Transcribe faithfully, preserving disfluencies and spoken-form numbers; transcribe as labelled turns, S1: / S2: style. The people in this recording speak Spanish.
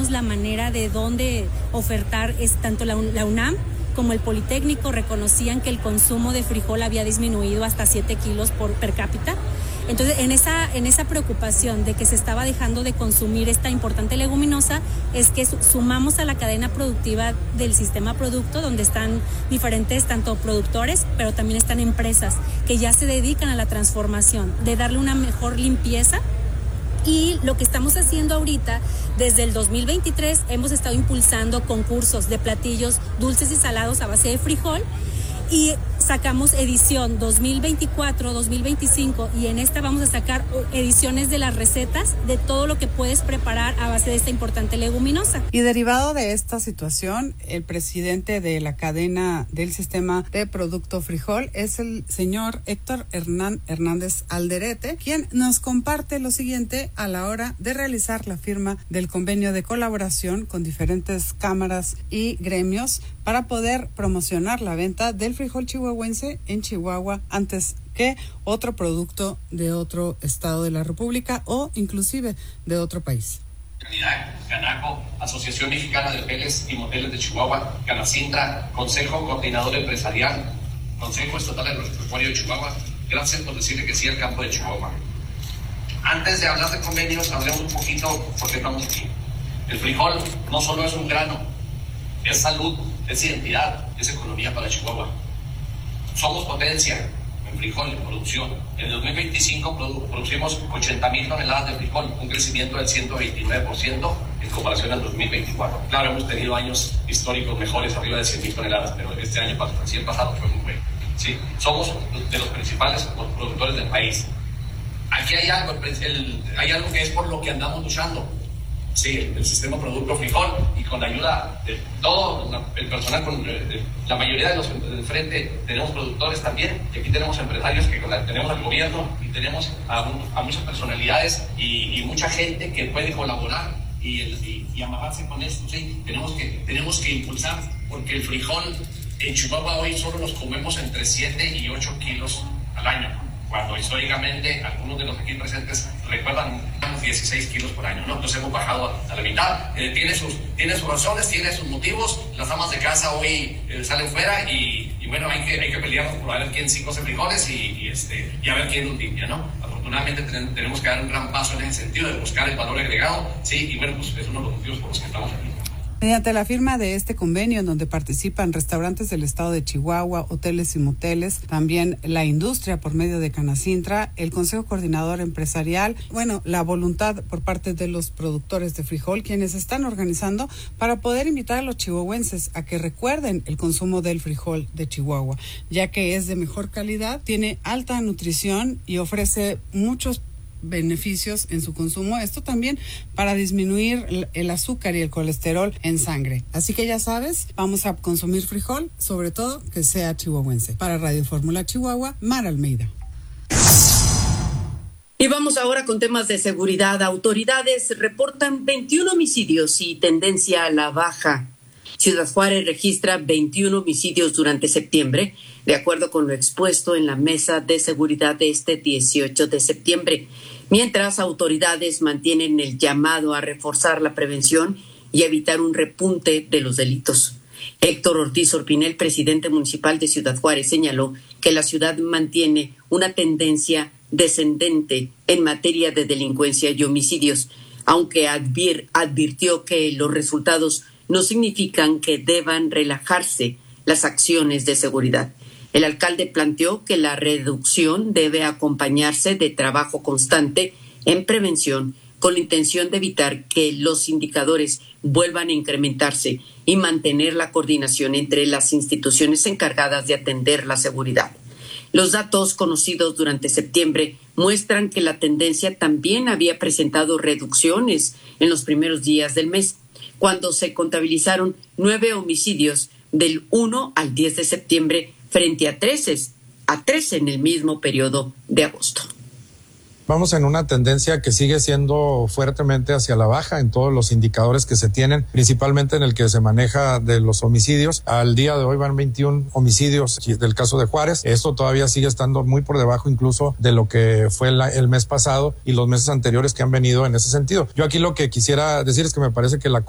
S1: buscamos la manera de dónde ofertar, es tanto la, la UNAM como el Politécnico reconocían que el consumo de frijol había disminuido hasta siete kilos por per cápita. Entonces, en esa, en esa preocupación de que se estaba dejando de consumir esta importante leguminosa, es que sumamos a la cadena productiva del sistema producto, donde están diferentes, tanto productores, pero también están empresas que ya se dedican a la transformación, de darle una mejor limpieza. Y lo que estamos haciendo ahorita, desde el dos mil veintitrés, hemos estado impulsando concursos de platillos dulces y salados a base de frijol, y sacamos edición dos mil veinticuatro, dos mil veinticinco, y en esta vamos a sacar ediciones de las recetas de todo lo que puedes preparar a base de esta importante leguminosa.
S2: Y derivado de esta situación, el presidente de la cadena del sistema de producto frijol es el señor Héctor Hernán Hernández Alderete, quien nos comparte lo siguiente a la hora de realizar la firma del convenio de colaboración con diferentes cámaras y gremios para poder promocionar la venta del frijol chihuahuense en Chihuahua antes que otro producto de otro estado de la República o inclusive de otro país.
S3: Canaco, Asociación Mexicana de Hoteles y Moteles de Chihuahua, Canacintra, Consejo Coordinador Empresarial, Consejo Estatal Agropecuario de Chihuahua, gracias por decirle que sí al campo de Chihuahua. Antes de hablar de convenios, hablemos un poquito por qué estamos aquí. El frijol no solo es un grano, es salud, es identidad, es economía para Chihuahua. Somos potencia en frijol, en producción. En el dos mil veinticinco produ- producimos ochenta mil toneladas de frijol, un crecimiento del ciento veintinueve por ciento en comparación al dos mil veinticuatro. Claro, hemos tenido años históricos mejores, arriba de cien mil toneladas, pero este año, así el pasado, fue muy bueno. ¿Sí? Somos de los principales productores del país. Aquí hay algo, el, hay algo que es por lo que andamos luchando. Sí, el, el sistema producto frijol, y con la ayuda de todo la, el personal, con de, la mayoría de los del frente, tenemos productores también, y aquí tenemos empresarios que con la, tenemos al gobierno y tenemos a, a muchas personalidades y, y mucha gente que puede colaborar y, el, y, y amarrarse con esto. Sí, tenemos que, tenemos que impulsar, porque el frijol en Chihuahua hoy solo nos comemos entre siete y ocho kilos al año, cuando históricamente algunos de los aquí presentes recuerdan unos dieciséis kilos por año, ¿no? Entonces hemos bajado a la mitad. Eh, tiene, sus, tiene sus razones, tiene sus motivos. Las amas de casa hoy eh, salen fuera y, y bueno, hay que, hay que pelearnos por a ver quién sí cose frijoles y, y, este, y a ver quién los limpia, ¿no? Afortunadamente ten, tenemos que dar un gran paso en ese sentido de buscar el valor agregado, sí, y bueno, pues es uno de los motivos por los que estamos aquí.
S2: Mediante la firma de este convenio, en donde participan restaurantes del estado de Chihuahua, hoteles y moteles, también la industria por medio de Canacintra, el Consejo Coordinador Empresarial, bueno, la voluntad por parte de los productores de frijol, quienes están organizando para poder invitar a los chihuahuenses a que recuerden el consumo del frijol de Chihuahua, ya que es de mejor calidad, tiene alta nutrición y ofrece muchos beneficios en su consumo, esto también para disminuir el azúcar y el colesterol en sangre. Así que ya sabes, vamos a consumir frijol, sobre todo que sea chihuahuense. Para Radio Fórmula Chihuahua, Mara Almeida.
S4: Y vamos ahora con temas de seguridad. Autoridades reportan veintiún homicidios y tendencia a la baja. Ciudad Juárez registra veintiún homicidios durante septiembre, de acuerdo con lo expuesto en la mesa de seguridad de este dieciocho de septiembre, mientras autoridades mantienen el llamado a reforzar la prevención y evitar un repunte de los delitos. Héctor Ortiz Orpinel, presidente municipal de Ciudad Juárez, señaló que la ciudad mantiene una tendencia descendente en materia de delincuencia y homicidios, aunque advir, advirtió que los resultados no significan que deban relajarse las acciones de seguridad. El alcalde planteó que la reducción debe acompañarse de trabajo constante en prevención con la intención de evitar que los indicadores vuelvan a incrementarse y mantener la coordinación entre las instituciones encargadas de atender la seguridad. Los datos conocidos durante septiembre muestran que la tendencia también había presentado reducciones en los primeros días del mes, cuando se contabilizaron nueve homicidios del uno al diez de septiembre frente a trece, a trece en el mismo periodo de agosto.
S5: Vamos en una tendencia que sigue siendo fuertemente hacia la baja en todos los indicadores que se tienen, principalmente en el que se maneja de los homicidios. Al día de hoy van veintiún homicidios del caso de Juárez. Esto todavía sigue estando muy por debajo incluso de lo que fue la, el mes pasado y los meses anteriores que han venido en ese sentido. Yo aquí lo que quisiera decir es que me parece que la